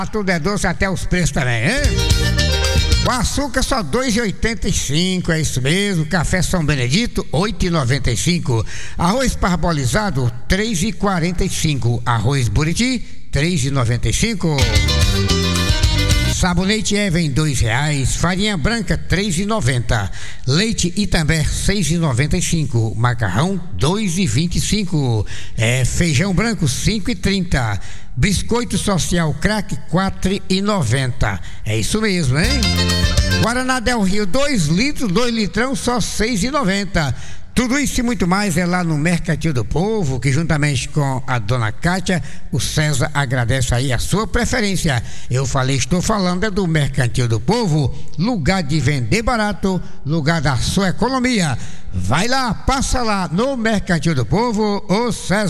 Tudo é doce, até os preços também, hein? O açúcar só R$ 2,85, é isso mesmo. Café São Benedito, R$ 8,95. Arroz parbolizado, R$ 3,45. Arroz Buriti, R$ 3,95. Sabonete Even, R$ 2,00. Farinha branca, R$ 3,90. Leite Itambé, R$ 6,95. Macarrão, R$ 2,25. Feijão branco, R$ 5,30. Biscoito Social Crack, R$ 4,90. É isso mesmo, hein? Guaraná Del Rio, 2 litros, 2 litrão, só R$ 6,90. Tudo isso e muito mais é lá no Mercantil do Povo, que juntamente com a dona Kátia, o César agradece aí a sua preferência. Estou falando é do Mercantil do Povo, lugar de vender barato, lugar da sua economia. Vai lá, passa lá no Mercantil do Povo, o César.